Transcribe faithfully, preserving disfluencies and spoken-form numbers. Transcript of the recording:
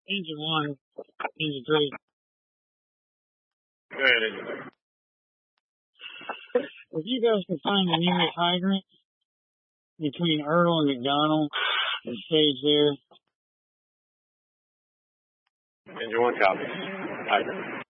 Engine one, engine three. Go ahead, engine three. If you guys can find the nearest hydrant between Earl and McDonald, the stage there. Engine one copy. Hydrant.